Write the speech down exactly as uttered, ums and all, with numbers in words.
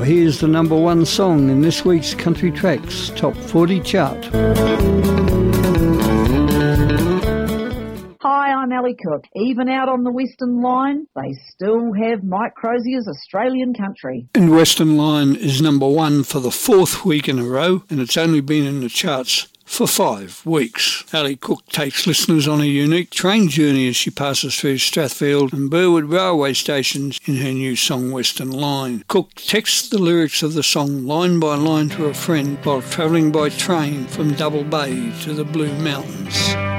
here's the number one song in this week's Country Tracks Top forty chart. Hi, I'm Ali Cook. Even out on the Western Line, they still have Mike Crozier's Australian Country. And Western Line is number one for the fourth week in a row, and it's only been in the charts for five weeks. Ali Cook takes listeners on a unique train journey as she passes through Strathfield and Burwood railway stations in her new song Western Line. Cook texts the lyrics of the song line by line to a friend while travelling by train from Double Bay to the Blue Mountains.